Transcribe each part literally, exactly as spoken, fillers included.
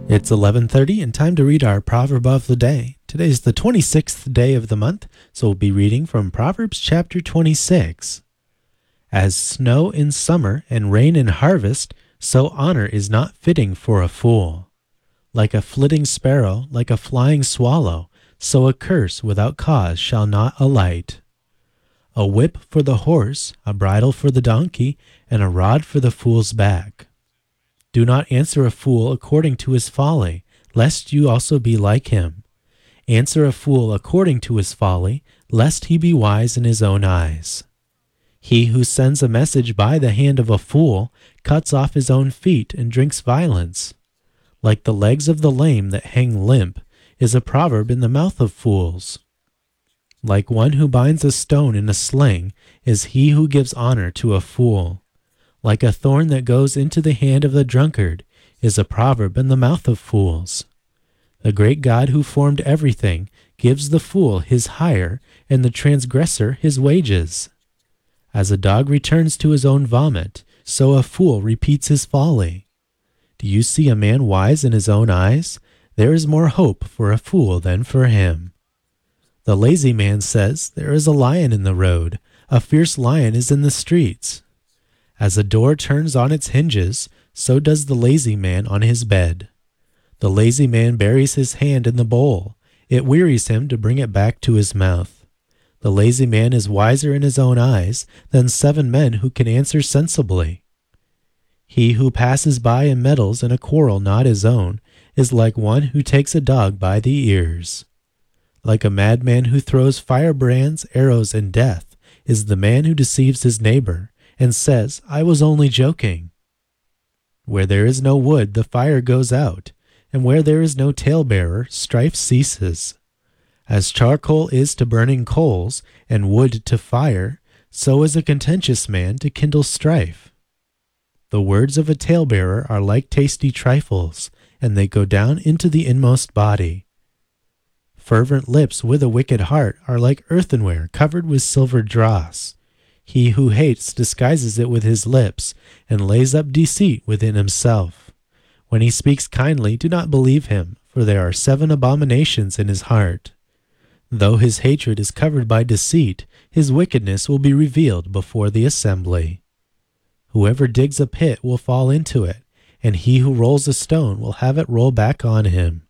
It's eleven thirty and time to read our proverb of the day. Today's the twenty-sixth day of the month, so we'll be reading from Proverbs chapter twenty-six. As snow in summer and rain in harvest, so honor is not fitting for a fool. Like a flitting sparrow, like a flying swallow, so a curse without cause shall not alight. A whip for the horse, a bridle for the donkey, and a rod for the fool's back. Do not answer a fool according to his folly, lest you also be like him. Answer a fool according to his folly, lest he be wise in his own eyes. He who sends a message by the hand of a fool cuts off his own feet and drinks violence. Like the legs of the lame that hang limp is a proverb in the mouth of fools. Like one who binds a stone in a sling is he who gives honor to a fool. Like a thorn that goes into the hand of the drunkard is a proverb in the mouth of fools. The great God who formed everything gives the fool his hire and the transgressor his wages. As a dog returns to his own vomit, so a fool repeats his folly. Do you see a man wise in his own eyes? There is more hope for a fool than for him. The lazy man says, "There is a lion in the road. A fierce lion is in the streets." As a door turns on its hinges, so does the lazy man on his bed. The lazy man buries his hand in the bowl. It wearies him to bring it back to his mouth. The lazy man is wiser in his own eyes than seven men who can answer sensibly. He who passes by and meddles in a quarrel not his own is like one who takes a dog by the ears. Like a madman who throws firebrands, arrows, and death is the man who deceives his neighbor and says, "I was only joking." Where there is no wood, the fire goes out, and where there is no talebearer, strife ceases. As charcoal is to burning coals, and wood to fire, so is a contentious man to kindle strife. The words of a talebearer are like tasty trifles, and they go down into the inmost body. Fervent lips with a wicked heart are like earthenware covered with silver dross. He who hates disguises it with his lips, and lays up deceit within himself. When he speaks kindly, do not believe him, for there are seven abominations in his heart. Though his hatred is covered by deceit, his wickedness will be revealed before the assembly. Whoever digs a pit will fall into it, and he who rolls a stone will have it roll back on him.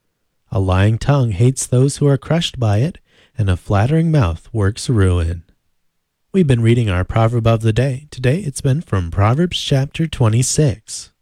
A lying tongue hates those who are crushed by it, and a flattering mouth works ruin. We've been reading our proverb of the day. Today it's been from Proverbs chapter twenty-six.